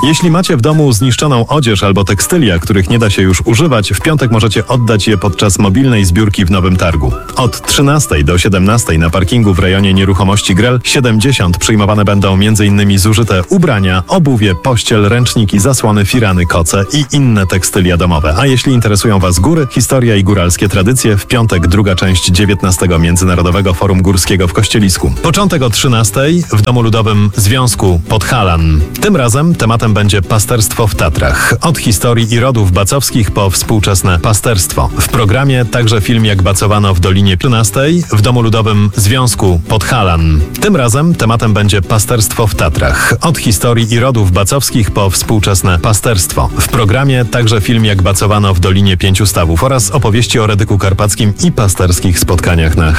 Jeśli macie w domu zniszczoną odzież albo tekstylia, których nie da się już używać, w piątek możecie oddać je podczas mobilnej zbiórki w Nowym Targu. Od 13 do 17 na parkingu w rejonie nieruchomości Grel 70 przyjmowane będą m.in. zużyte ubrania, obuwie, pościel, ręczniki, zasłony, firany, koce i inne tekstylia domowe. A jeśli interesują Was góry, historia i góralskie tradycje, w piątek druga część 19 Międzynarodowego Forum Górskiego w Kościelisku. Początek o 13 w Domu Ludowym Związku Podhalan. Tym razem tematem będzie pasterstwo w Tatrach. Od historii i rodów bacowskich po współczesne pasterstwo. W programie także film Jak bacowano w Dolinie 13 w Domu Ludowym Związku Podhalan. Tym razem tematem będzie pasterstwo w Tatrach. Od historii i rodów bacowskich po współczesne pasterstwo. W programie także film Jak bacowano w Dolinie Pięciu Stawów oraz opowieści o Redyku Karpackim i pasterskich spotkaniach na